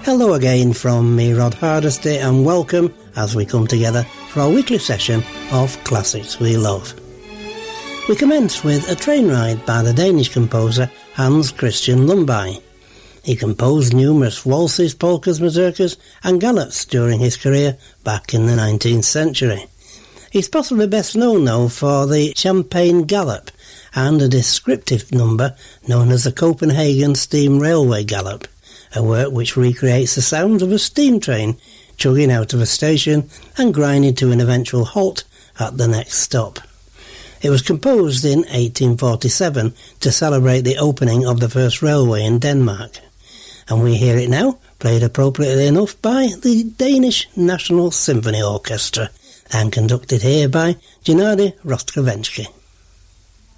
Hello again from me, Rod Hardesty, and welcome as we come together for our weekly session of Classics We Love. We commence with a train ride by the Danish composer Hans Christian Lundbye. He composed numerous waltzes, polkas, mazurkas and galops during his career back in the 19th century. He's possibly best known, though, for the Champagne Gallop and a descriptive number known as the Copenhagen Steam Railway Gallop, a work which recreates the sounds of a steam train chugging out of a station and grinding to an eventual halt at the next stop. It was composed in 1847 to celebrate the opening of the first railway in Denmark. And we hear it now, played appropriately enough by the Danish National Symphony Orchestra and conducted here by Gennady Rostrovensky.